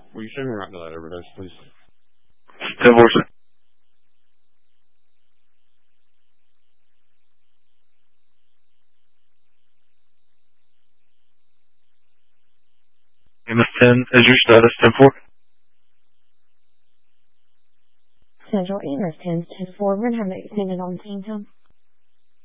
Will you show me right to that overdose, please? 10-4, sir. MS-10, is your status 10-4? Central MS-10, 10-4, we're going to have an extended on scene time.